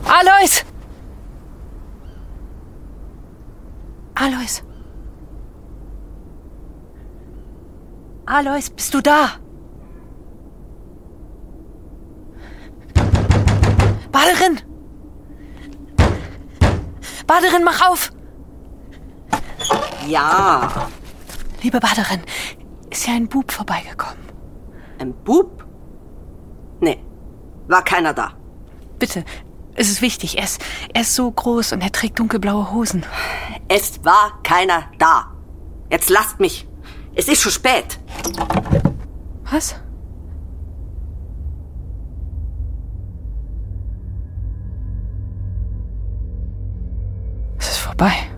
Alois! Alois! Alois, bist du da? Baderin! Baderin, mach auf! Ja. Liebe Baderin, ist ja ein Bub vorbeigekommen. Ein Bub? Nee, war keiner da. Bitte, es ist wichtig. Er ist so groß und er trägt dunkelblaue Hosen. Es war keiner da. Jetzt lasst mich. Es ist schon spät. Was? Es ist vorbei.